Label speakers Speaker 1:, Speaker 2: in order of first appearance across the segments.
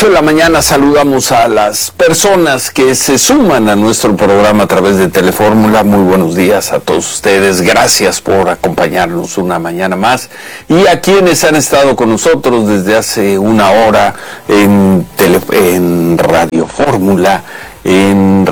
Speaker 1: 8 de la mañana saludamos a las personas que se suman a nuestro programa a través de Telefórmula. Muy buenos días a todos ustedes. Gracias por acompañarnos una mañana más. Y a quienes han estado con nosotros desde hace una hora en Radio Fórmula, en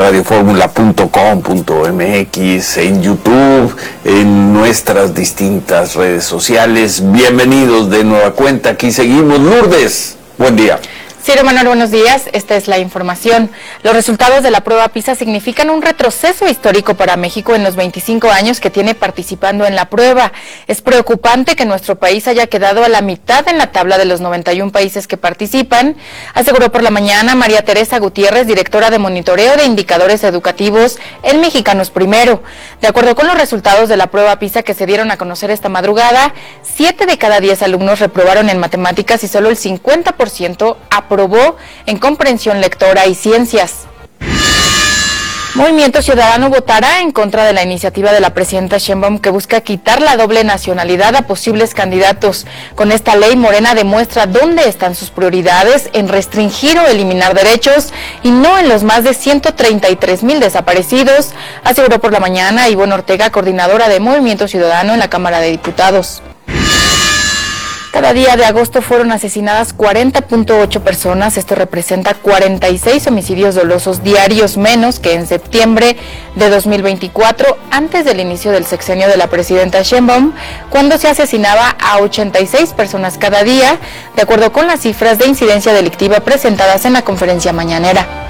Speaker 1: radioformula.com.mx, en YouTube, en nuestras distintas redes sociales. Bienvenidos de nueva cuenta. Aquí seguimos. Lourdes, buen día.
Speaker 2: Ciro Manuel, buenos días. Esta es la información. Los resultados de la prueba PISA significan un retroceso histórico para México en los 25 años que tiene participando en la prueba. Es preocupante que nuestro país haya quedado a la mitad en la tabla de los 91 países que participan, aseguró por la mañana María Teresa Gutiérrez, directora de monitoreo de indicadores educativos en Mexicanos Primero. De acuerdo con los resultados de la prueba PISA que se dieron a conocer esta madrugada, 7 de cada 10 alumnos reprobaron en matemáticas y solo el 50% aprobó en comprensión lectora y ciencias. Movimiento Ciudadano votará en contra de la iniciativa de la presidenta Sheinbaum que busca quitar la doble nacionalidad a posibles candidatos. Con esta ley, Morena demuestra dónde están sus prioridades en restringir o eliminar derechos y no en los más de 133,000 desaparecidos, aseguró por la mañana Ivonne Ortega, coordinadora de Movimiento Ciudadano en la Cámara de Diputados. Cada día de agosto fueron asesinadas 40.8 personas, esto representa 46 homicidios dolosos diarios menos que en septiembre de 2024, antes del inicio del sexenio de la presidenta Sheinbaum, cuando se asesinaba a 86 personas cada día, de acuerdo con las cifras de incidencia delictiva presentadas en la conferencia mañanera.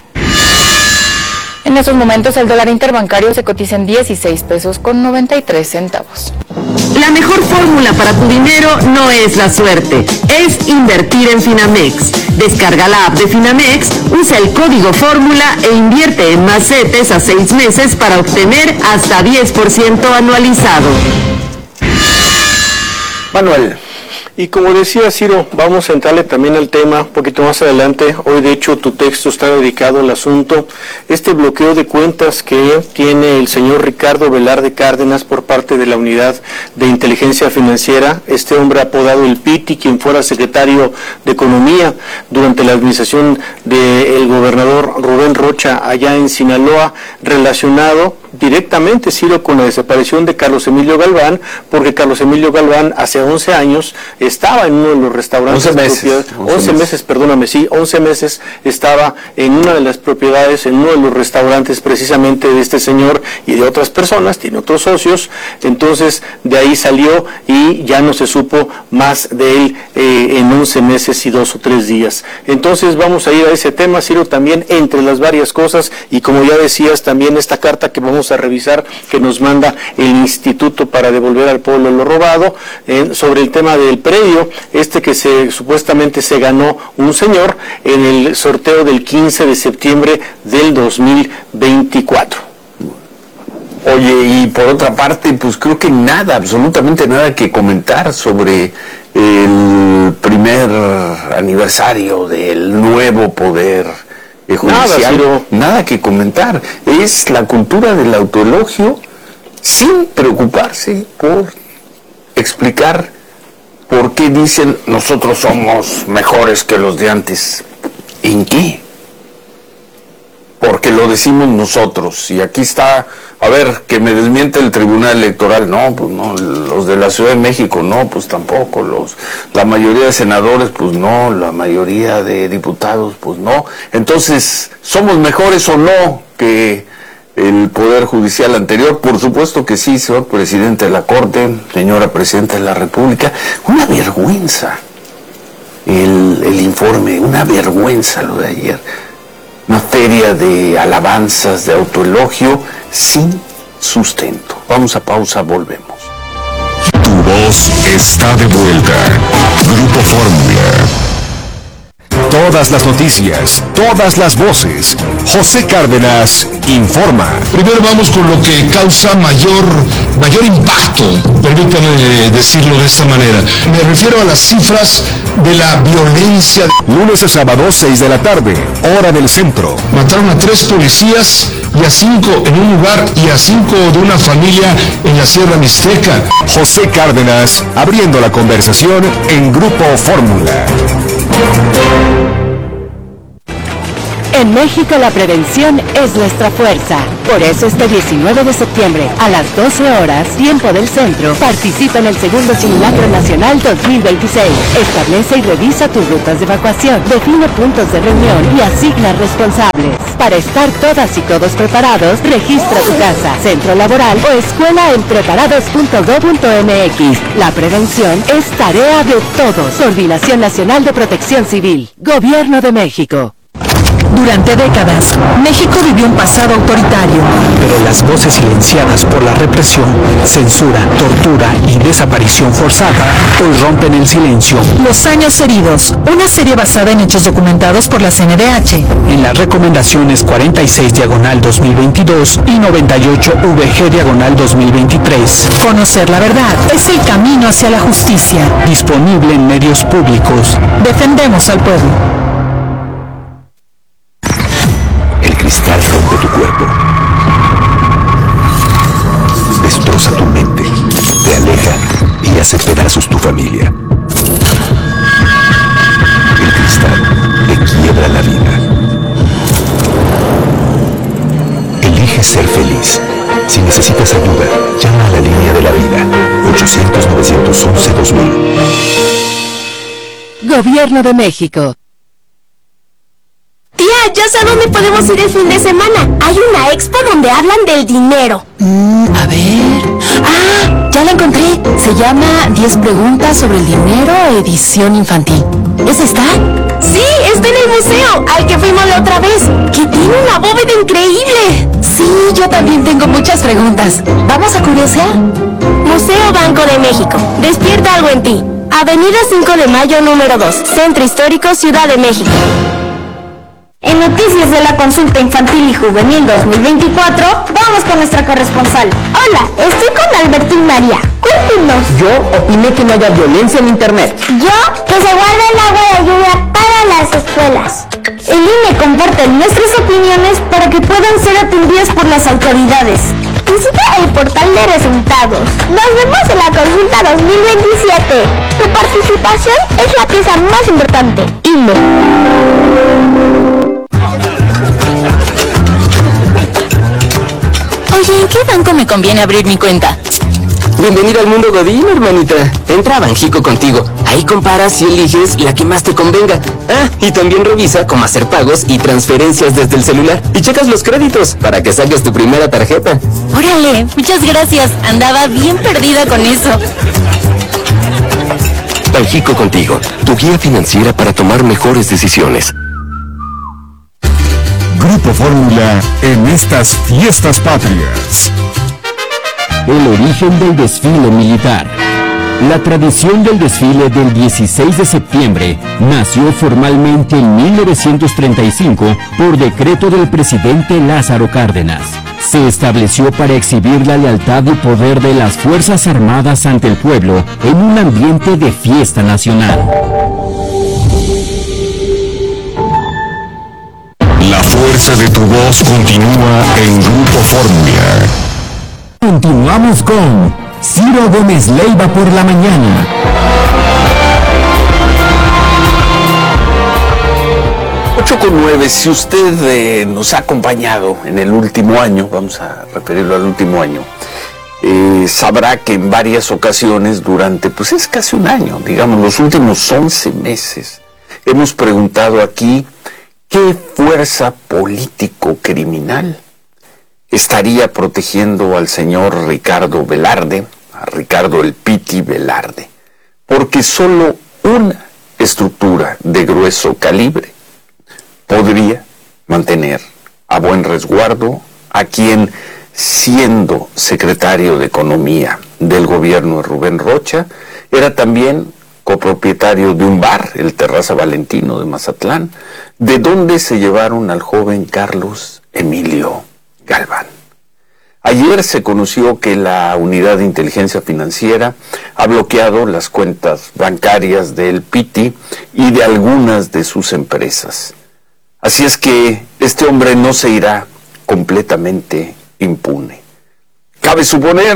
Speaker 2: En esos momentos el dólar interbancario se cotiza en 16 pesos con 93 centavos.
Speaker 3: La mejor fórmula para tu dinero no es la suerte, es invertir en Finamex. Descarga la app de Finamex, usa el código fórmula e invierte en más CETES a 6 meses para obtener hasta 10% anualizado.
Speaker 1: Manuel.
Speaker 4: Y como decía Ciro, vamos a entrarle también al tema un poquito más adelante. Hoy de hecho tu texto está dedicado al asunto, este bloqueo de cuentas que tiene el señor Ricardo Velarde Cárdenas por parte de la Unidad de Inteligencia Financiera, este hombre apodado el Piti, quien fuera secretario de Economía durante la administración del gobernador Rubén Rocha allá en Sinaloa, relacionado directamente, Ciro, con la desaparición de Carlos Emilio Galván, porque Carlos Emilio Galván hace 11 años estaba en uno de los restaurantes. 11 meses estaba en una de las propiedades, en uno de los restaurantes precisamente de este señor y de otras personas, tiene otros socios, entonces de ahí salió y ya no se supo más de él en 11 meses y 2 o 3 días. Entonces vamos a ir a ese tema, Ciro, también entre las varias cosas, y como ya decías, también esta carta que vamos a revisar que nos manda el Instituto para devolver al pueblo lo robado, sobre el tema del predio, que supuestamente se ganó un señor en el sorteo del 15 de septiembre del 2024.
Speaker 1: Oye, y por otra parte, pues creo que absolutamente nada que comentar sobre el primer aniversario del nuevo poder judicial. Nada que comentar. Es la cultura del autoelogio sin preocuparse por explicar por qué dicen nosotros somos mejores que los de antes. ¿En qué? Porque lo decimos nosotros. Y aquí está, a ver, que me desmiente el Tribunal Electoral. No, pues no. Los de la Ciudad de México, no, pues tampoco. La mayoría de senadores, pues no. La mayoría de diputados, pues no. Entonces, ¿somos mejores o no que el Poder Judicial anterior? Por supuesto que sí, señor presidente de la Corte, señora presidenta de la República. Una vergüenza el informe, una vergüenza lo de ayer. Una feria de alabanzas, de autoelogio sin sustento. Vamos a pausa, volvemos.
Speaker 5: Tu voz está de vuelta. Grupo Fórmula. Todas las noticias, todas las voces. José Cárdenas informa.
Speaker 6: Primero vamos con lo que causa mayor impacto, permítame decirlo de esta manera. Me refiero a las cifras de la violencia.
Speaker 5: Lunes a sábado, 6 de la tarde, hora del centro.
Speaker 6: Mataron a 3 policías y a 5 en un lugar y a 5 de una familia en la Sierra Mixteca.
Speaker 5: José Cárdenas, abriendo la conversación en Grupo Fórmula.
Speaker 3: En México la prevención es nuestra fuerza. Por eso este 19 de septiembre, a las 12 horas, tiempo del centro, participa en el segundo Simulacro Nacional 2026. Establece y revisa tus rutas de evacuación, define puntos de reunión y asigna responsables. Para estar todas y todos preparados, registra tu casa, centro laboral o escuela en preparados.go.mx. La prevención es tarea de todos. Coordinación Nacional de Protección Civil. Gobierno de México.
Speaker 7: Durante décadas, México vivió un pasado autoritario.
Speaker 8: Pero las voces silenciadas por la represión, censura, tortura y desaparición forzada hoy rompen el silencio.
Speaker 7: Los años heridos, una serie basada en hechos documentados por la CNDH.
Speaker 8: En las recomendaciones 46/2022 y 98/VG/2023.
Speaker 7: Conocer la verdad es el camino hacia la justicia.
Speaker 8: Disponible en medios públicos.
Speaker 7: Defendemos al pueblo.
Speaker 9: El cristal rompe tu cuerpo, destroza tu mente, te aleja y hace pedazos tu familia. El cristal te quiebra la vida. Elige ser feliz. Si necesitas ayuda, llama a la línea de la vida, 800-911-2000.
Speaker 3: Gobierno de México.
Speaker 10: Tía, ya sé a dónde podemos ir el fin de semana. Hay una expo donde hablan del dinero.
Speaker 7: A ver... ¡Ah! Ya la encontré. Se llama 10 preguntas sobre el dinero, edición infantil. ¿Esa está?
Speaker 10: Sí, está en el museo, al que fuimos la otra vez, que tiene una bóveda increíble.
Speaker 7: Sí, yo también tengo muchas preguntas. ¿Vamos a curiosear?
Speaker 10: Museo Banco de México. Despierta algo en ti. Avenida 5 de Mayo, número 2. Centro Histórico, Ciudad de México. En noticias de la consulta infantil y juvenil 2024, vamos con nuestra corresponsal. Hola, estoy con Albertín María. Cuéntenos.
Speaker 11: Yo opiné que no haya violencia en internet.
Speaker 10: Yo, que se guarde el agua de lluvia para las escuelas. El INE comparte nuestras opiniones para que puedan ser atendidas por las autoridades. Visita el portal de resultados. Nos vemos en la consulta 2027. Tu participación es la pieza más importante. INE.
Speaker 7: Oye, ¿en qué banco me conviene abrir mi cuenta?
Speaker 11: Bienvenida al mundo Godín, hermanita. Entra a Banjico contigo. Ahí comparas y eliges la que más te convenga. Ah, y también revisa cómo hacer pagos y transferencias desde el celular. Y checas los créditos para que saques tu primera tarjeta.
Speaker 7: Órale, muchas gracias. Andaba bien perdida con eso.
Speaker 9: Banjico contigo, tu guía financiera para tomar mejores decisiones.
Speaker 5: Grupo Fórmula en estas fiestas patrias.
Speaker 12: El origen del desfile militar. La tradición del desfile del 16 de septiembre nació formalmente en 1935 por decreto del presidente Lázaro Cárdenas. Se estableció para exhibir la lealtad y poder de las Fuerzas Armadas ante el pueblo en un ambiente de fiesta nacional.
Speaker 6: La fuerza de tu voz continúa en Grupo Fórmula.
Speaker 12: Continuamos con Ciro Gómez Leiva por la mañana.
Speaker 1: Con 9, si usted nos ha acompañado en el último año, vamos a referirlo al último año, sabrá que en varias ocasiones durante, pues es casi un año, digamos, los últimos 11 meses, hemos preguntado aquí qué fuerza político-criminal estaría protegiendo al señor Ricardo Velarde, a Ricardo el Piti Velarde, porque solo una estructura de grueso calibre podría mantener a buen resguardo a quien, siendo secretario de Economía del gobierno de Rubén Rocha, era también copropietario de un bar, el Terraza Valentino de Mazatlán, de donde se llevaron al joven Carlos Emilio Galván. Ayer se conoció que la Unidad de Inteligencia Financiera ha bloqueado las cuentas bancarias del Piti y de algunas de sus empresas. Así es que este hombre no se irá completamente impune. Cabe suponer,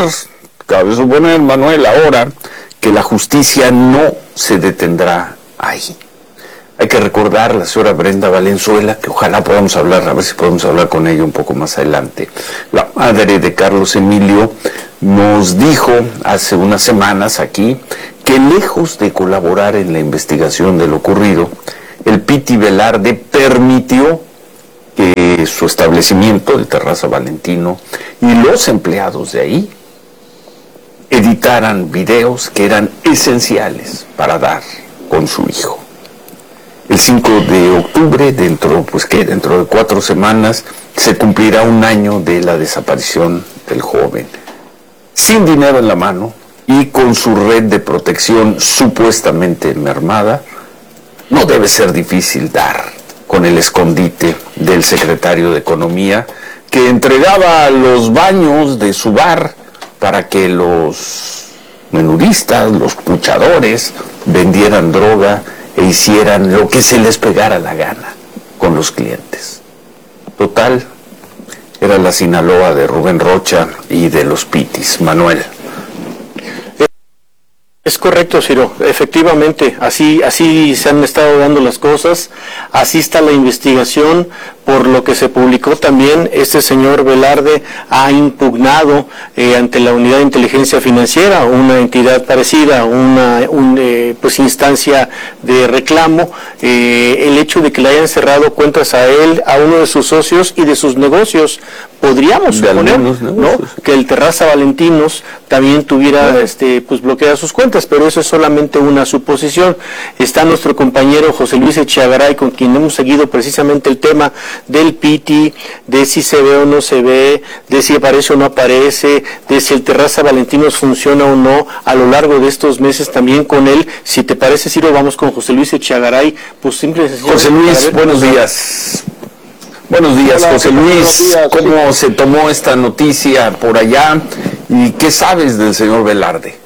Speaker 1: Manuel, ahora que la justicia no se detendrá ahí. Hay que recordar a la señora Brenda Valenzuela, que ojalá podamos hablar, a ver si podemos hablar con ella un poco más adelante. La madre de Carlos Emilio nos dijo hace unas semanas aquí que lejos de colaborar en la investigación de lo ocurrido, el Piti Velarde permitió que su establecimiento de Terraza Valentino y los empleados de ahí editaran videos que eran esenciales para dar con su hijo. El 5 de octubre, dentro de 4 semanas, se cumplirá 1 año de la desaparición del joven. Sin dinero en la mano y con su red de protección supuestamente mermada, no debe ser difícil dar con el escondite del secretario de Economía, que entregaba los baños de su bar para que los menudistas, los puchadores, vendieran droga e hicieran lo que se les pegara la gana con los clientes. Total, era la Sinaloa de Rubén Rocha y de los Pitis. Manuel.
Speaker 4: Es correcto, Ciro, efectivamente, así se han estado dando las cosas, así está la investigación. Por lo que se publicó también, este señor Velarde ha impugnado ante la Unidad de Inteligencia Financiera, una entidad parecida, una instancia de reclamo, el hecho de que le hayan cerrado cuentas a él, a uno de sus socios y de sus negocios. Podríamos suponer, ¿no?, que el Terraza Valentinos también tuviera bloqueadas sus cuentas, pero eso es solamente una suposición. Está nuestro compañero José Luis Echegaray, con quien hemos seguido precisamente el tema del Piti, de si se ve o no se ve, de si aparece o no aparece, de si el Terraza Valentinos funciona o no a lo largo de estos meses también con él. Si te parece, Ciro, vamos con José Luis Echegaray. Pues simple.
Speaker 1: José Luis, buenos días. Buenos días, hola, José Luis. Buenos días, ¿cómo se tomó esta noticia por allá y qué sabes del señor Velarde?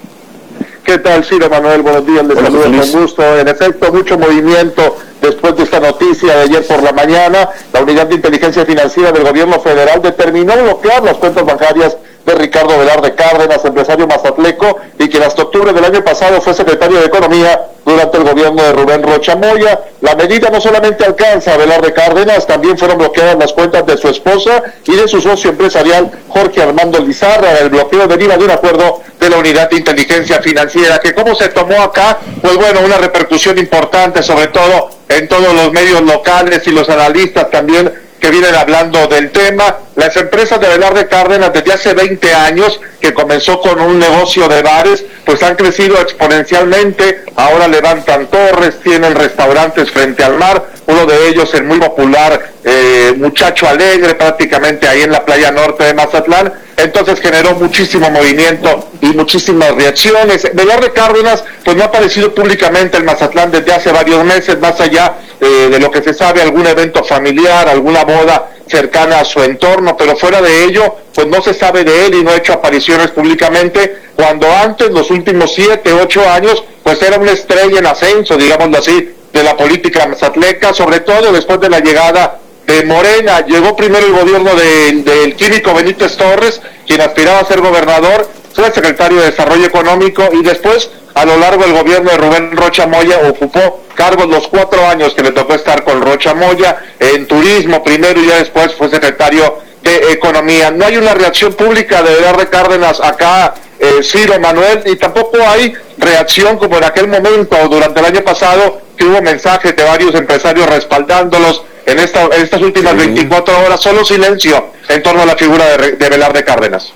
Speaker 13: ¿Qué tal, Ciro? Manuel, buenos días, les saludo con gusto. En efecto, mucho movimiento después de esta noticia de ayer por la mañana. La Unidad de Inteligencia Financiera del Gobierno Federal determinó bloquear las cuentas bancarias de Ricardo Velarde Cárdenas, empresario mazatleco, y quien hasta octubre del año pasado fue secretario de Economía durante el gobierno de Rubén Rocha Moya. La medida no solamente alcanza a Velarde Cárdenas, también fueron bloqueadas las cuentas de su esposa y de su socio empresarial Jorge Armando Lizarra. El bloqueo deriva de un acuerdo de la Unidad de Inteligencia Financiera, que cómo se tomó acá, pues bueno, una repercusión importante, sobre todo en todos los medios locales y los analistas también que vienen hablando del tema. Las empresas de Velarde Cárdenas desde hace 20 años, que comenzó con un negocio de bares, pues han crecido exponencialmente. Ahora levantan torres, tienen restaurantes frente al mar, uno de ellos el muy popular Muchacho Alegre, prácticamente ahí en la playa norte de Mazatlán. Entonces generó muchísimo movimiento y muchísimas reacciones. Velarde Cárdenas pues no ha aparecido públicamente en Mazatlán desde hace varios meses, más allá de lo que se sabe, algún evento familiar, alguna boda cercana a su entorno, pero fuera de ello, pues no se sabe de él y no ha hecho apariciones públicamente, cuando antes, los últimos 7, 8 años, pues era una estrella en ascenso, digámoslo así, de la política mazatleca, sobre todo después de la llegada de Morena. Llegó primero el gobierno del químico Benítez Torres, quien aspiraba a ser gobernador, fue secretario de Desarrollo Económico, y después, a lo largo del gobierno de Rubén Rocha Moya, ocupó cargos los 4 años que le tocó estar con Rocha Moya, en turismo primero y ya después fue secretario de Economía. No hay una reacción pública de Velarde Cárdenas acá, Ciro, Manuel, y tampoco hay reacción como en aquel momento, durante el año pasado, que hubo mensajes de varios empresarios respaldándolos. En estas últimas 24 horas, solo silencio en torno a la figura de Velarde Cárdenas.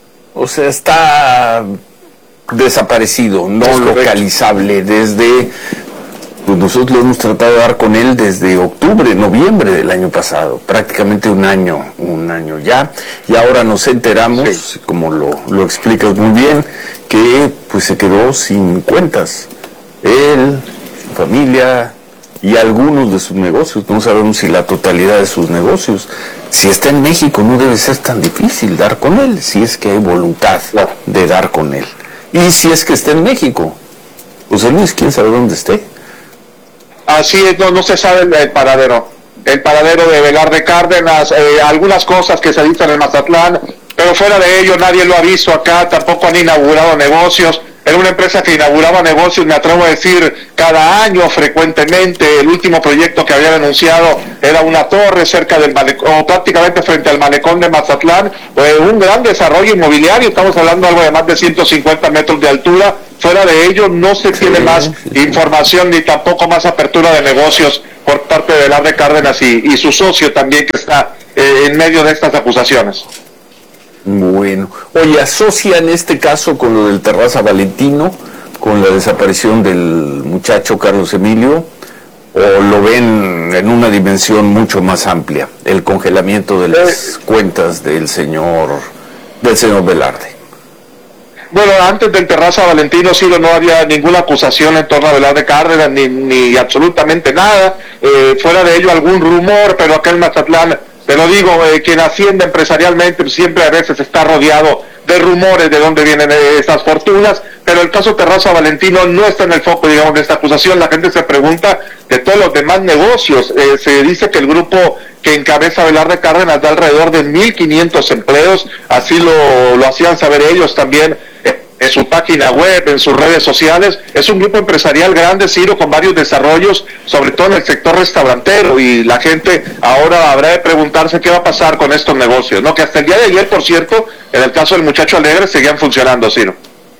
Speaker 1: O sea, está desaparecido, no localizable desde... Pues nosotros lo hemos tratado de dar con él desde octubre, noviembre del año pasado, prácticamente un año ya, y ahora nos enteramos, como lo explicas muy bien, que pues se quedó sin cuentas, él, su familia y algunos de sus negocios. No sabemos si la totalidad de sus negocios. Si está en México no debe ser tan difícil dar con él, si es que hay voluntad de dar con él, y si es que está en México. José Luis, quién sabe dónde esté.
Speaker 13: Así es, no se sabe el paradero de Velarde Cárdenas, algunas cosas que se dicen en Mazatlán, pero fuera de ello nadie lo ha visto acá, tampoco han inaugurado negocios. Era una empresa que inauguraba negocios, me atrevo a decir, cada año frecuentemente. El último proyecto que habían anunciado era una torre cerca del malecón, o prácticamente frente al malecón de Mazatlán, un gran desarrollo inmobiliario, estamos hablando de algo de más de 150 metros de altura. Fuera de ello no se tiene más información ni tampoco más apertura de negocios por parte de Velarde Cárdenas y su socio también, que está en medio de estas acusaciones.
Speaker 1: Bueno, oye, ¿asocia en este caso con lo del Terraza Valentino, con la desaparición del muchacho Carlos Emilio, o lo ven en una dimensión mucho más amplia, el congelamiento de las cuentas del señor Velarde?
Speaker 13: Bueno, antes del Terraza Valentino, Ciro, no había ninguna acusación en torno a Velarde Cárdenas, ni absolutamente nada. Fuera de ello, algún rumor, pero acá en Mazatlán, te lo digo, quien asciende empresarialmente siempre a veces está rodeado de rumores de dónde vienen esas fortunas, pero el caso Terraza Valentino no está en el foco, digamos, de esta acusación. La gente se pregunta de todos los demás negocios. Se dice que el grupo que encabeza Velarde Cárdenas da alrededor de 1.500 empleos, así lo hacían saber ellos también en su página web, en sus redes sociales. Es un grupo empresarial grande, Ciro, con varios desarrollos, sobre todo en el sector restaurantero, y la gente ahora habrá de preguntarse qué va a pasar con estos negocios, ¿no? Que hasta el día de ayer, por cierto, en el caso del muchacho Alegre, seguían funcionando, Ciro.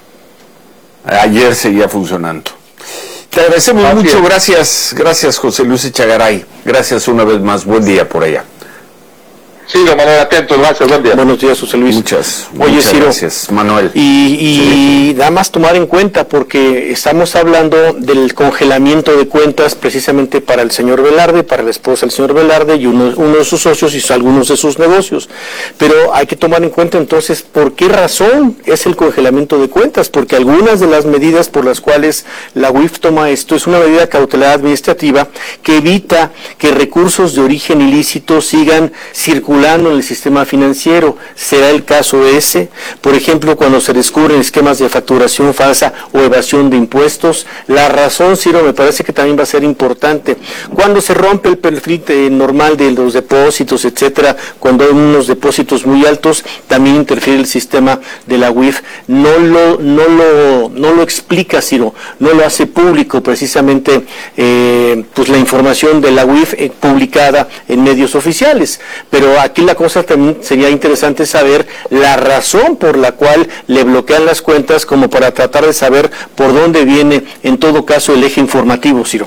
Speaker 1: Ayer seguía funcionando. Te agradecemos mucho, gracias José Luis Echegaray, gracias una vez más, buen día por allá.
Speaker 13: Sí, de manera atento, gracias, buen día.
Speaker 4: Buenos días, José Luis.
Speaker 1: Muchas
Speaker 4: Ciro,
Speaker 1: gracias, Manuel.
Speaker 4: Y nada más tomar en cuenta, porque estamos hablando del congelamiento de cuentas precisamente para el señor Velarde, para la esposa del señor Velarde y uno de sus socios y algunos de sus negocios. Pero hay que tomar en cuenta entonces por qué razón es el congelamiento de cuentas, porque algunas de las medidas por las cuales la UIF toma esto es una medida cautelar administrativa que evita que recursos de origen ilícito sigan circulando en el sistema financiero. ¿Será el caso ese? Por ejemplo, cuando se descubren esquemas de facturación falsa o evasión de impuestos. La razón, Ciro, me parece que también va a ser importante. Cuando se rompe el perfil normal de los depósitos, etcétera, cuando hay unos depósitos muy altos, también interfiere el sistema de la UIF. No lo explica, Ciro, no lo hace público precisamente pues la información de la UIF publicada en medios oficiales. Pero aquí la cosa también sería interesante saber la razón por la cual le bloquean las cuentas, como para tratar de saber por dónde viene, en todo caso, el eje informativo, Ciro.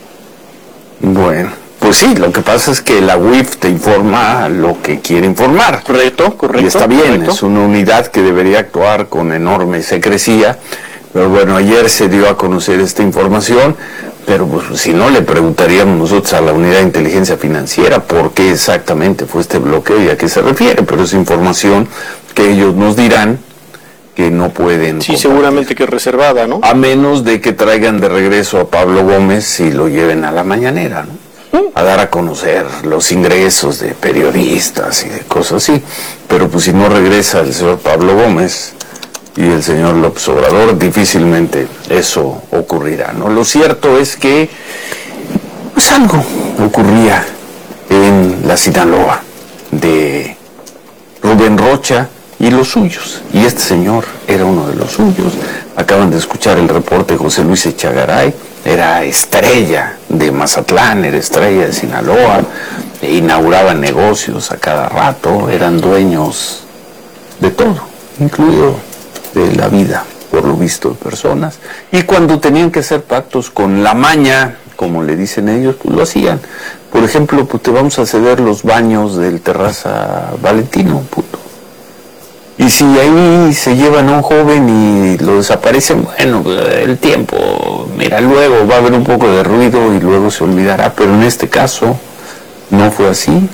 Speaker 1: Bueno, pues sí, lo que pasa es que la UIF te informa lo que quiere informar.
Speaker 4: Correcto.
Speaker 1: Y está bien, es una unidad que debería actuar con enorme secrecía, pero bueno, ayer se dio a conocer esta información. Pero pues si no, le preguntaríamos nosotros a la Unidad de Inteligencia Financiera por qué exactamente fue este bloqueo y a qué se refiere, pero es información que ellos nos dirán que no pueden
Speaker 4: compartir. Seguramente que es reservada, ¿no?
Speaker 1: A menos de que traigan de regreso a Pablo Gómez y lo lleven a la mañanera, ¿no? A dar a conocer los ingresos de periodistas y de cosas así. Pero pues si no regresa el señor Pablo Gómez y el señor López Obrador, difícilmente eso ocurrirá, ¿no? Lo cierto es que pues algo ocurría en la Sinaloa de Rubén Rocha y los suyos, y este señor era uno de los suyos. Acaban de escuchar el reporte de José Luis Echegaray, era estrella de Mazatlán, era estrella de Sinaloa, inauguraban negocios a cada rato, eran dueños de todo, incluido de la vida, por lo visto, de personas, y cuando tenían que hacer pactos con la maña, como le dicen ellos, pues lo hacían. Por ejemplo, pues te vamos a ceder los baños del Terraza Valentino, puto. Y si ahí se llevan a un joven y lo desaparecen, bueno, el tiempo, mira, luego va a haber un poco de ruido y luego se olvidará, pero en este caso no fue así.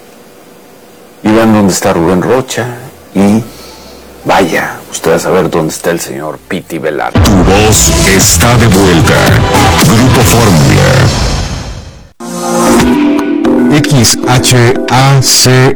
Speaker 1: Iban donde está Rubén Rocha y vaya, usted va a saber dónde está el señor Piti Velarde.
Speaker 5: Tu voz está de vuelta. Grupo Fórmula. XHACE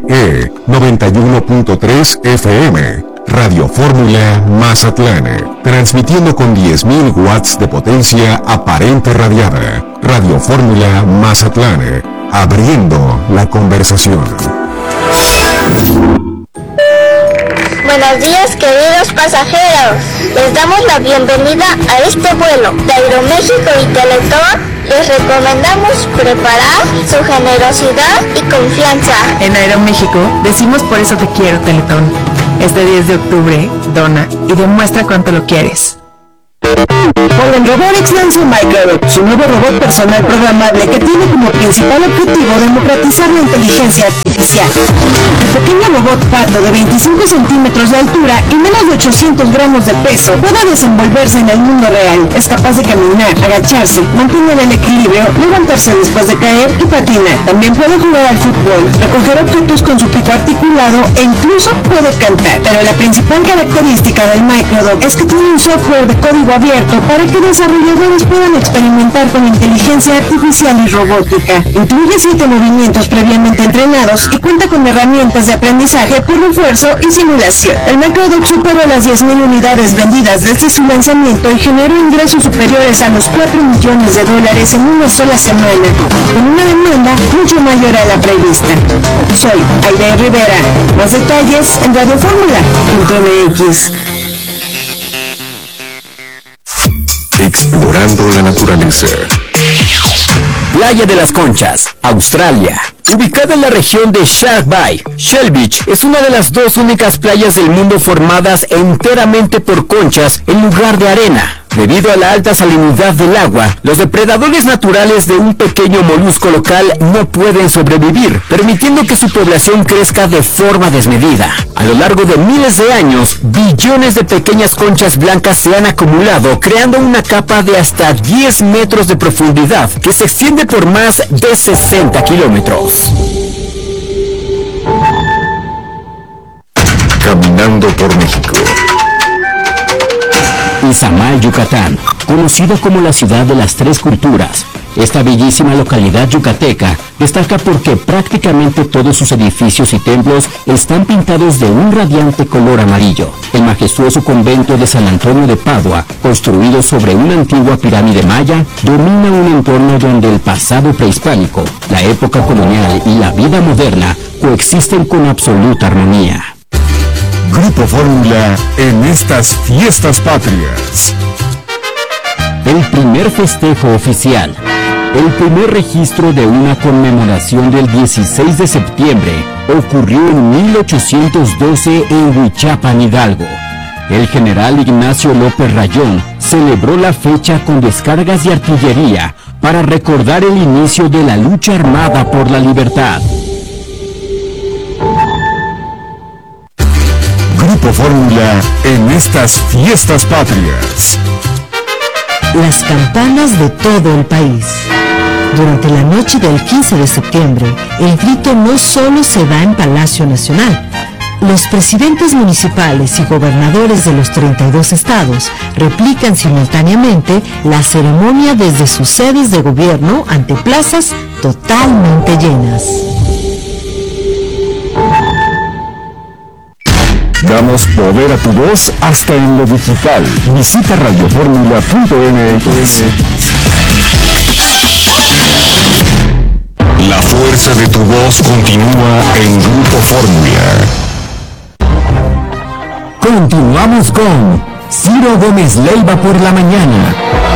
Speaker 5: 91.3 FM. Radio Fórmula Mazatlán. Transmitiendo con 10.000 watts de potencia aparente radiada. Radio Fórmula Mazatlán. Abriendo la conversación.
Speaker 10: Buenos días, queridos pasajeros. Les damos la bienvenida a este vuelo de Aeroméxico y Teletón. Les recomendamos preparar su generosidad y confianza.
Speaker 14: En Aeroméxico decimos por eso te quiero, Teletón. Este 10 de octubre, dona y demuestra cuánto lo quieres.
Speaker 3: Golden Robotics lanzó Microbot, su nuevo robot personal programable que tiene como principal objetivo democratizar la inteligencia artificial. El pequeño robot pato de 25 centímetros de altura y menos de 800 gramos de peso puede desenvolverse en el mundo real. Es capaz de caminar, agacharse, mantener el equilibrio, levantarse después de caer y patinar. También puede jugar al fútbol, recoger objetos con su pico articulado e incluso puede cantar. Pero la principal característica del Microdot es que tiene un software de código abierto para que desarrolladores puedan experimentar con inteligencia artificial y robótica. Incluye 7 movimientos previamente entrenados y cuenta con herramientas de aprendizaje por refuerzo y simulación. El Microdot superó las 10,000 unidades vendidas desde su lanzamiento y generó ingresos superiores a los $4 millones en una sola semana, con una demanda mucho mayor a la prevista. Soy Aide Rivera. Más detalles en radioformula.mx.
Speaker 5: Explorando la naturaleza.
Speaker 12: Playa de las Conchas, Australia. Ubicada en la región de Shark Bay, Shell Beach es una de las 2 únicas playas del mundo formadas enteramente por conchas en lugar de arena. Debido a la alta salinidad del agua, los depredadores naturales de un pequeño molusco local no pueden sobrevivir, permitiendo que su población crezca de forma desmedida. A lo largo de miles de años, billones de pequeñas conchas blancas se han acumulado, creando una capa de hasta 10 metros de profundidad que se extiende por más de 60 kilómetros.
Speaker 5: Caminando por México.
Speaker 12: Izamal, Yucatán, conocido como la ciudad de las 3 culturas. Esta bellísima localidad yucateca destaca porque prácticamente todos sus edificios y templos están pintados de un radiante color amarillo. El majestuoso convento de San Antonio de Padua, construido sobre una antigua pirámide maya, domina un entorno donde el pasado prehispánico, la época colonial y la vida moderna coexisten con absoluta armonía.
Speaker 5: Grupo Fórmula en estas fiestas patrias.
Speaker 12: El primer festejo oficial. El primer registro de una conmemoración del 16 de septiembre ocurrió en 1812 en Huichapan, Hidalgo. El general Ignacio López Rayón celebró la fecha con descargas de artillería para recordar el inicio de la lucha armada por la libertad.
Speaker 5: Grupo Fórmula en estas fiestas patrias.
Speaker 15: Las campanas de todo el país. Durante la noche del 15 de septiembre, el grito no solo se da en Palacio Nacional. Los presidentes municipales y gobernadores de los 32 estados replican simultáneamente la ceremonia desde sus sedes de gobierno ante plazas totalmente llenas.
Speaker 5: Damos poder a tu voz hasta en lo digital. Visita radioformula.mx. La fuerza de tu voz continúa en Grupo Fórmula.
Speaker 12: Continuamos con Ciro Gómez Leiva por la mañana.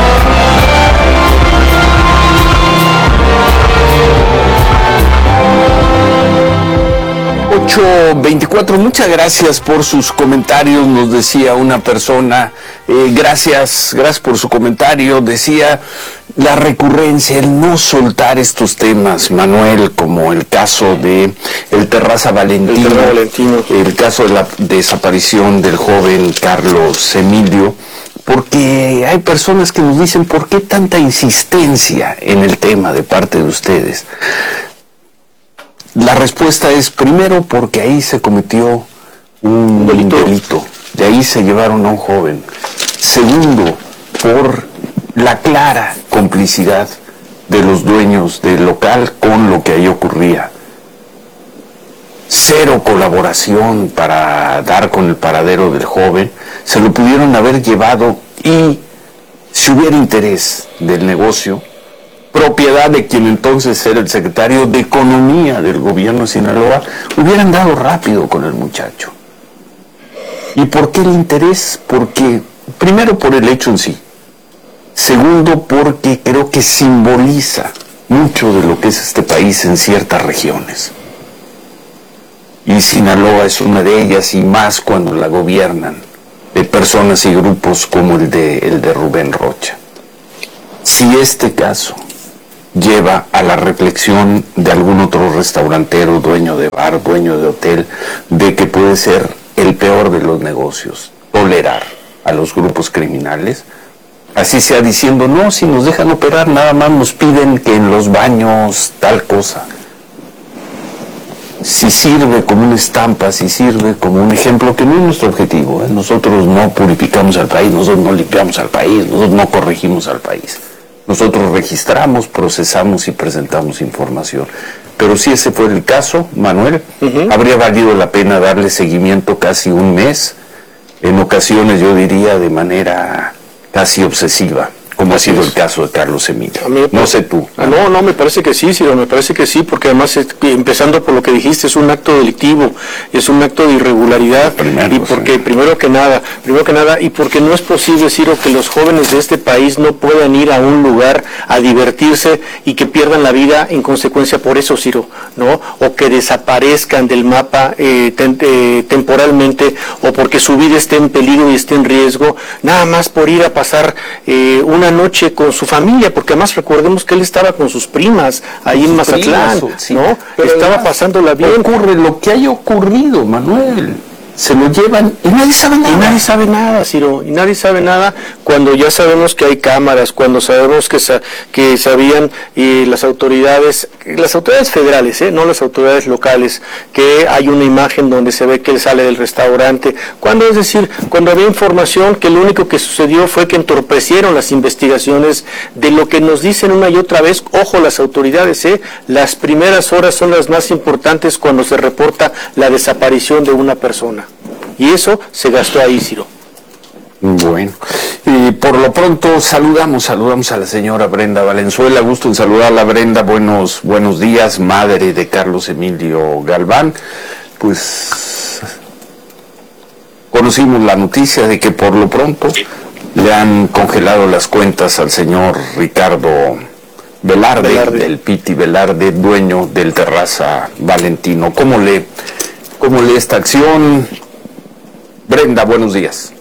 Speaker 1: 8:24, muchas gracias por sus comentarios, nos decía una persona, gracias por su comentario, decía la recurrencia, el no soltar estos temas, Manuel, como el caso de el Terraza Valentino, el caso de la desaparición del joven Carlos Emilio, porque hay personas que nos dicen, ¿por qué tanta insistencia en el tema de parte de ustedes? La respuesta es, primero, porque ahí se cometió un delito, de ahí se llevaron a un joven. Segundo, por la clara complicidad de los dueños del local con lo que ahí ocurría. Cero colaboración para dar con el paradero del joven, se lo pudieron haber llevado y, si hubiera interés del negocio, propiedad de quien entonces era el secretario de Economía del gobierno de Sinaloa, hubieran dado rápido con el muchacho. ¿Y por qué el interés? Porque, primero, por el hecho en sí. Segundo, porque creo que simboliza mucho de lo que es este país en ciertas regiones. Y Sinaloa es una de ellas, y más cuando la gobiernan de personas y grupos como el de Rubén Rocha. Si este caso lleva a la reflexión de algún otro restaurantero, dueño de bar, dueño de hotel, de que puede ser el peor de los negocios, tolerar a los grupos criminales, así sea diciendo, no, si nos dejan operar, nada más nos piden que en los baños tal cosa. Si sirve como una estampa, si sirve como un ejemplo, que no es nuestro objetivo, ¿eh? Nosotros no purificamos al país, nosotros no limpiamos al país, nosotros no corregimos al país. Nosotros registramos, procesamos y presentamos información. Pero si ese fuera el caso, Manuel, habría valido la pena darle seguimiento casi un mes, en ocasiones yo diría de manera casi obsesiva, como ha sido el caso de Carlos Emilio. No sé tú.
Speaker 4: No, me parece que sí, Ciro, me parece que sí, porque además, empezando por lo que dijiste, es un acto delictivo, es un acto de irregularidad, y porque primero que nada, y porque no es posible, Ciro, que los jóvenes de este país no puedan ir a un lugar a divertirse y que pierdan la vida en consecuencia por eso, Ciro, ¿no? O que desaparezcan del mapa temporalmente, o porque su vida esté en peligro y esté en riesgo, nada más por ir a pasar una noche con su familia, porque además recordemos que él estaba con sus primas ahí en Mazatlán, sí, ¿no? Pero estaba pasándola bien.
Speaker 1: Ocurre lo que haya ocurrido, Manuel. Se lo llevan y nadie sabe nada.
Speaker 4: Y nadie sabe nada, Ciro, y nadie sabe nada cuando ya sabemos que hay cámaras, cuando sabemos que sabían las autoridades federales, no las autoridades locales, que hay una imagen donde se ve que él sale del restaurante, cuando había información que lo único que sucedió fue que entorpecieron las investigaciones de lo que nos dicen una y otra vez, ojo las autoridades, las primeras horas son las más importantes cuando se reporta la desaparición de una persona. Y eso se gastó ahí, Ciro.
Speaker 1: Bueno, y por lo pronto saludamos a la señora Brenda Valenzuela. Gusto en saludarla, Brenda. Buenos días, madre de Carlos Emilio Galván. Pues conocimos la noticia de que por lo pronto le han congelado las cuentas al señor Ricardo Velarde. Del Piti Velarde, dueño del Terraza Valentino. ¿Cómo lee esta acción? Brenda, buenos días.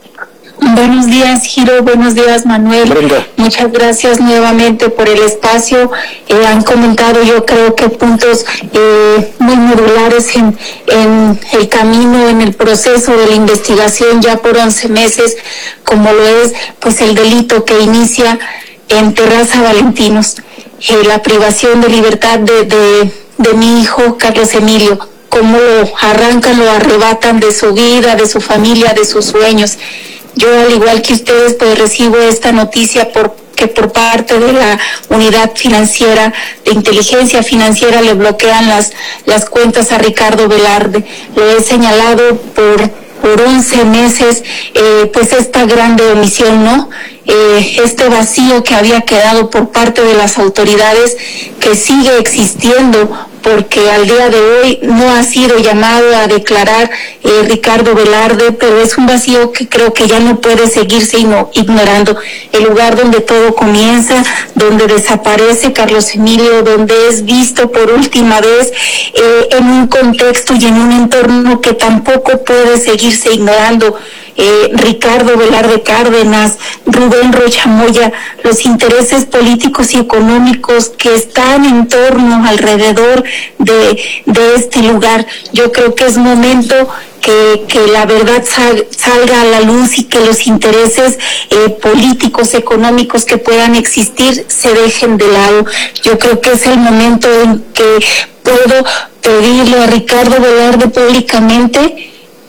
Speaker 16: Buenos días, Giro. Buenos días, Manuel. Brenda. Muchas gracias nuevamente por el espacio. Han comentado, yo creo que puntos muy medulares en el camino, en el proceso de la investigación ya por 11 meses, como lo es pues el delito que inicia en Terraza Valentinos, la privación de libertad de mi hijo Carlos Emilio. Cómo lo arrancan, lo arrebatan de su vida, de su familia, de sus sueños. Yo, al igual que ustedes, pues recibo esta noticia porque por parte de la unidad financiera, de inteligencia financiera, le bloquean las cuentas a Ricardo Velarde. Lo he señalado por 11 meses, pues esta grande omisión, ¿no? Este vacío que había quedado por parte de las autoridades, que sigue existiendo, porque al día de hoy no ha sido llamado a declarar Ricardo Velarde, pero es un vacío que creo que ya no puede seguirse ignorando. El lugar donde todo comienza, donde desaparece Carlos Emilio, donde es visto por última vez en un contexto y en un entorno que tampoco puede seguirse ignorando. Ricardo Velarde Cárdenas, Rubén Rocha Moya, los intereses políticos y económicos que están en torno, alrededor de este lugar. Yo creo que es momento que la verdad salga a la luz y que los intereses políticos, económicos que puedan existir se dejen de lado. Yo creo que es el momento en que puedo pedirle a Ricardo Velarde públicamente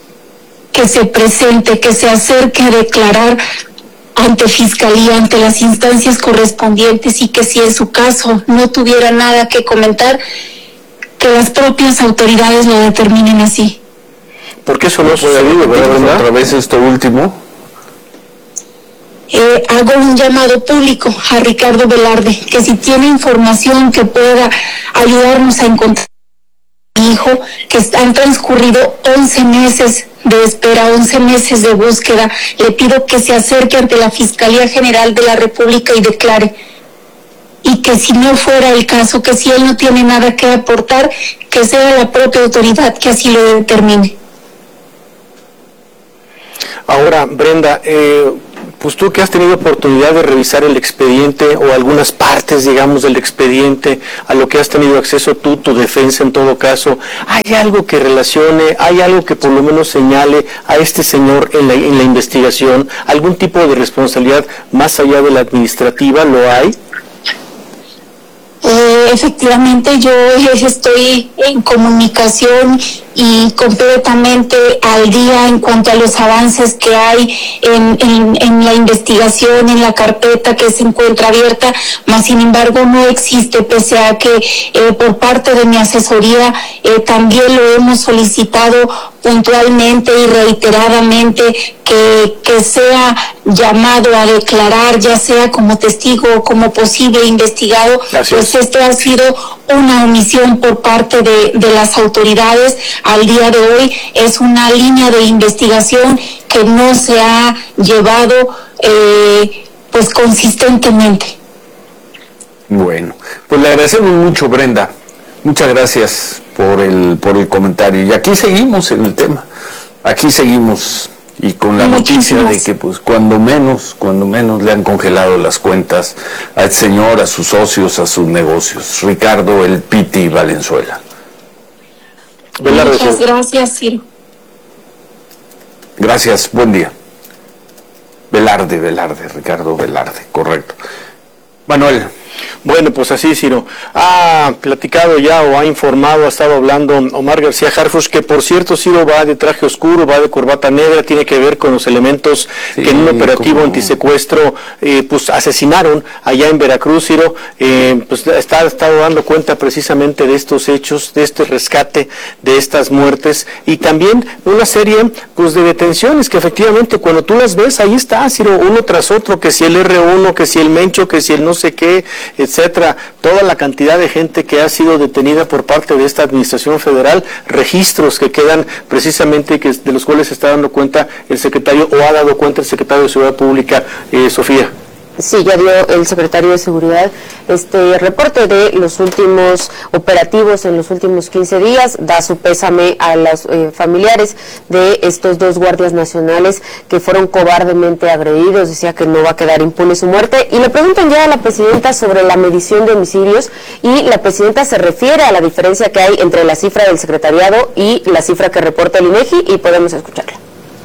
Speaker 16: que se presente, que se acerque a declarar ante Fiscalía, ante las instancias correspondientes, y que si en su caso no tuviera nada que comentar, que las propias autoridades lo determinen así.
Speaker 4: Porque eso no puede haber, ¿verdad?
Speaker 1: Otra vez esto último.
Speaker 16: Hago un llamado público a Ricardo Velarde, que si tiene información que pueda ayudarnos a encontrar mi hijo, que han transcurrido 11 meses de espera, 11 meses de búsqueda. Le pido que se acerque ante la Fiscalía General de la República y declare. Y que si no fuera el caso, que si él no tiene nada que aportar, que sea la propia autoridad que así lo determine.
Speaker 4: Ahora, Brenda, pues tú que has tenido oportunidad de revisar el expediente o algunas partes, digamos, del expediente, a lo que has tenido acceso tú, tu defensa en todo caso, ¿hay algo que relacione, hay algo que por lo menos señale a este señor en la investigación? ¿Algún tipo de responsabilidad más allá de la administrativa lo hay?
Speaker 16: Efectivamente, yo estoy en comunicación y completamente al día en cuanto a los avances que hay en la investigación, en la carpeta que se encuentra abierta, mas sin embargo no existe, pese a que por parte de mi asesoría también lo hemos solicitado puntualmente y reiteradamente que sea llamado a declarar, ya sea como testigo o como posible investigado. Pues esto ha sido una omisión por parte de las autoridades. Al día de hoy es una línea de investigación que no se ha llevado pues consistentemente.
Speaker 1: Bueno, pues le agradecemos mucho, Brenda. Muchas gracias por el comentario. Y aquí seguimos en el tema. Aquí seguimos y con la noticia de que pues cuando menos le han congelado las cuentas al señor, a sus socios, a sus negocios. Ricardo El Piti Valenzuela.
Speaker 16: Muchas gracias, Ciro.
Speaker 1: Gracias, buen día. Velarde, Ricardo Velarde, correcto. Manuel.
Speaker 4: Bueno, pues así, Ciro, ha platicado ya o ha informado, ha estado hablando Omar García Harfuch, que por cierto, Ciro, va de traje oscuro, va de corbata negra, tiene que ver con los elementos que en un operativo antisecuestro pues asesinaron allá en Veracruz, Ciro. Pues ha estado dando cuenta precisamente de estos hechos, de este rescate, de estas muertes, y también una serie pues de detenciones que efectivamente cuando tú las ves, ahí está, Ciro, uno tras otro, que si el R1, que si el Mencho, que si el no sé qué, etcétera, toda la cantidad de gente que ha sido detenida por parte de esta administración federal, registros que quedan precisamente de los cuales se está dando cuenta el secretario, o ha dado cuenta el secretario de Seguridad Pública, Sofía.
Speaker 17: Sí, ya dio el secretario de Seguridad este reporte de los últimos operativos en los últimos 15 días, da su pésame a los familiares de estos dos guardias nacionales que fueron cobardemente agredidos, decía que no va a quedar impune su muerte, y le preguntan ya a la presidenta sobre la medición de homicidios, y la presidenta se refiere a la diferencia que hay entre la cifra del secretariado y la cifra que reporta el INEGI, y podemos escucharla.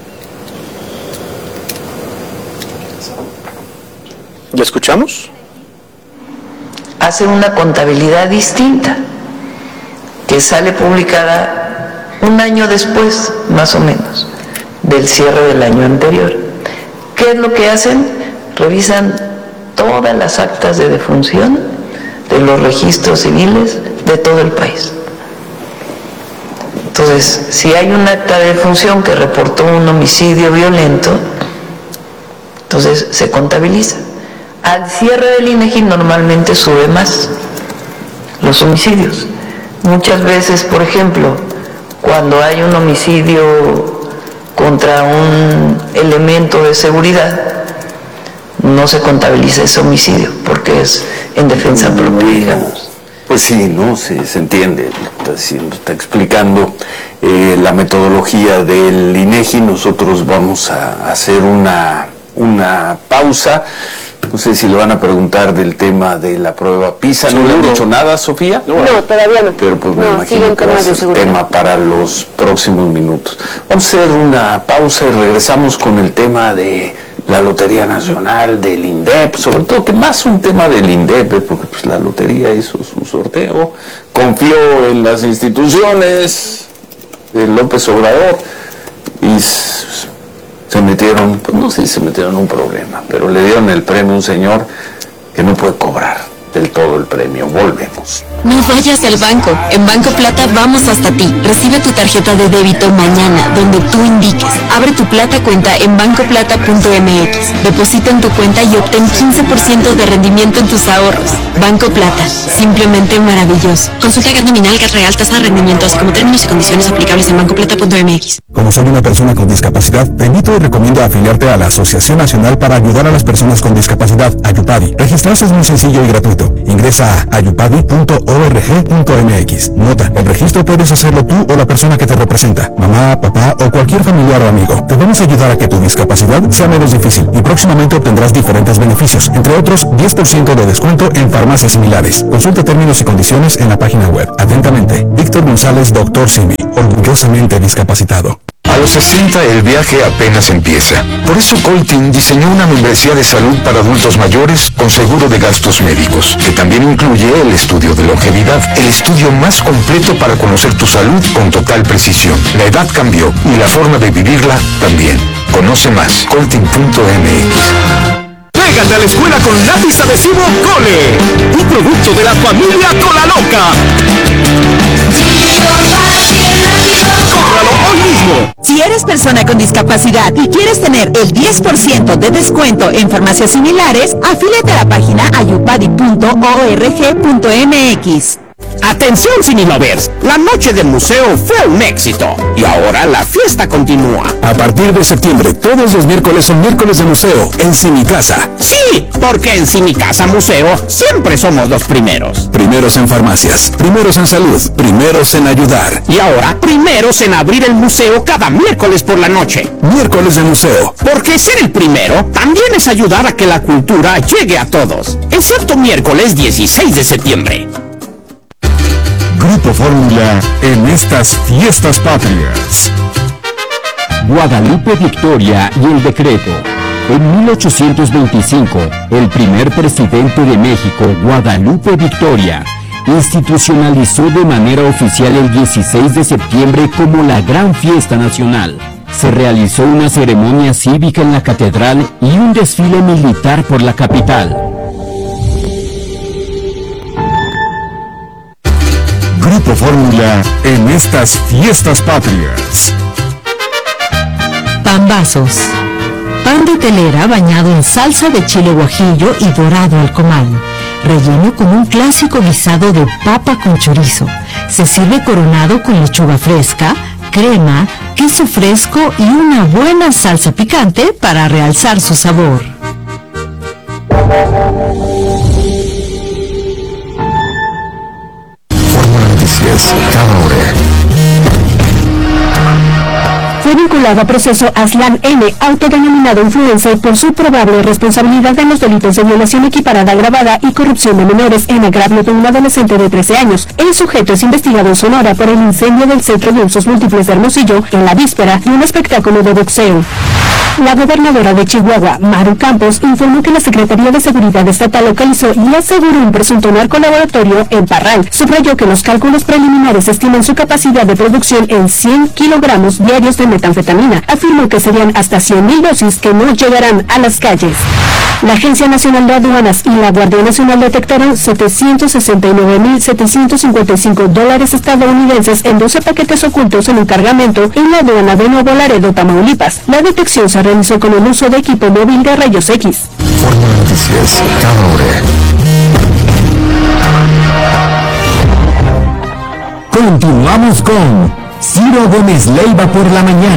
Speaker 4: ¿La escuchamos?
Speaker 18: Hace una contabilidad distinta que sale publicada un año después, más o menos, del cierre del año anterior. ¿Qué es lo que hacen? Revisan todas las actas de defunción de los registros civiles de todo el país. Entonces, si hay un acta de defunción que reportó un homicidio violento, entonces se contabiliza. Al cierre del INEGI normalmente sube más los homicidios. Muchas veces, por ejemplo, cuando hay un homicidio contra un elemento de seguridad, no se contabiliza ese homicidio porque es en defensa propia, digamos.
Speaker 1: Pues sí, no, se entiende, está explicando la metodología del INEGI. Nosotros vamos a hacer una pausa. No sé si le van a preguntar del tema de la prueba PISA. ¿No le han dicho nada, Sofía?
Speaker 17: No, todavía no.
Speaker 1: Pero pues me imagino que va a ser tema para los próximos minutos. Vamos a hacer una pausa y regresamos con el tema de la Lotería Nacional, del INDEP, sobre todo que más un tema del INDEP, porque pues la lotería hizo su sorteo, confió en las instituciones de López Obrador y se metieron, pues no sé si se metieron en un problema, pero le dieron el premio a un señor que no puede cobrar. del todo el premio. Volvemos.
Speaker 7: No vayas al banco. En Banco Plata vamos hasta ti. Recibe tu tarjeta de débito mañana, donde tú indiques. Abre tu Plata cuenta en bancoplata.mx. Deposita en tu cuenta y obtén 15% de rendimiento en tus ahorros. Banco Plata, simplemente maravilloso. Consulta GAT nominal, GAT real, tasa de rendimiento, así como términos y condiciones aplicables en bancoplata.mx.
Speaker 19: Como soy una persona con discapacidad, te invito y recomiendo afiliarte a la Asociación Nacional para Ayudar a las Personas con Discapacidad, Ayupadi. Registrarse es muy sencillo y gratuito. Ingresa a ayupadi.org.mx. Nota, el registro puedes hacerlo tú o la persona que te representa, mamá, papá o cualquier familiar o amigo. Te vamos a ayudar a que tu discapacidad sea menos difícil y próximamente obtendrás diferentes beneficios, entre otros 10% de descuento en farmacias similares. Consulta términos y condiciones en la página web. Atentamente, Víctor González, Dr. Simi, orgullosamente discapacitado.
Speaker 9: A los 60 el viaje apenas empieza. Por eso Colting diseñó una membresía de salud para adultos mayores con seguro de gastos médicos, que también incluye el estudio de longevidad, el estudio más completo para conocer tu salud con total precisión. La edad cambió y la forma de vivirla también. Conoce más, colting.mx.
Speaker 20: Pégate a la escuela con lápiz adhesivo Cole, un producto de la familia Colaloca. ¡Cómpralo hoy mismo!
Speaker 3: Si eres persona con discapacidad y quieres tener el 10% de descuento en farmacias similares, afíliate a la página ayupadi.org.mx.
Speaker 20: Atención Cinelovers, la noche del museo fue un éxito y ahora la fiesta continúa.
Speaker 19: A partir de septiembre, todos los miércoles son miércoles de museo en Cinicasa.
Speaker 20: Sí, porque en Cinicasa Museo siempre somos los primeros.
Speaker 19: Primeros en farmacias, primeros en salud, primeros en ayudar.
Speaker 20: Y ahora, primeros en abrir el museo cada miércoles por la noche.
Speaker 19: Miércoles de museo.
Speaker 20: Porque ser el primero también es ayudar a que la cultura llegue a todos. Excepto miércoles 16 de septiembre.
Speaker 5: Grupo Fórmula en estas fiestas patrias.
Speaker 12: Guadalupe Victoria y el decreto. En 1825, el primer presidente de México, Guadalupe Victoria, institucionalizó de manera oficial el 16 de septiembre como la gran fiesta nacional. Se realizó una ceremonia cívica en la catedral y un desfile militar por la capital.
Speaker 5: Grupo Fórmula en estas fiestas patrias.
Speaker 15: Pambazos. Pan de telera bañado en salsa de chile guajillo y dorado al comal. Relleno con un clásico guisado de papa con chorizo. Se sirve coronado con lechuga fresca, crema, queso fresco y una buena salsa picante para realzar su sabor.
Speaker 5: Cada hora.
Speaker 21: Fue vinculado a proceso Aslan N., autodenominado influencer, por su probable responsabilidad en los delitos de violación equiparada agravada y corrupción de menores en agravio de un adolescente de 13 años. El sujeto es investigado en Sonora por el incendio del Centro de Usos Múltiples de Hermosillo en la víspera de un espectáculo de boxeo. La gobernadora de Chihuahua, Maru Campos, informó que la Secretaría de Seguridad Estatal localizó y aseguró un presunto narcolaboratorio en Parral. Subrayó que los cálculos preliminares estiman su capacidad de producción en 100 kilogramos diarios de metanfetamina. Afirmó que serían hasta 100,000 dosis que no llegarán a las calles. La Agencia Nacional de Aduanas y la Guardia Nacional detectaron $769,755 estadounidenses en 12 paquetes ocultos en un cargamento en la aduana de Nuevo Laredo, Tamaulipas. La detección se realizó con el uso de equipo móvil de rayos X.
Speaker 5: Fórmula Noticias, cada hora.
Speaker 12: Continuamos con Ciro Gómez Leiva por la mañana.